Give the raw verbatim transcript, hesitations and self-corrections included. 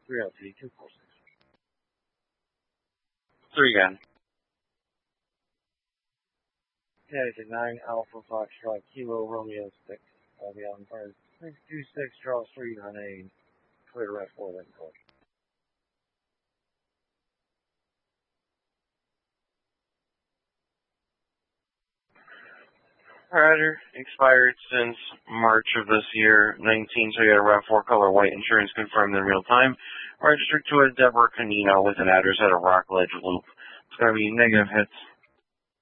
Realty two four six. Three again. Connecticut nine Alpha Foxtrot Kilo Romeo six. I'll be on fire. six two six Charles Street on a Toyota RAV four Lincoln Coach. Rider expired since March of this year, nineteen, so you got a RAV four color white insurance confirmed in real time. Registered to a Deborah Canino with an address at a Rockledge Loop. It's going to be negative hits.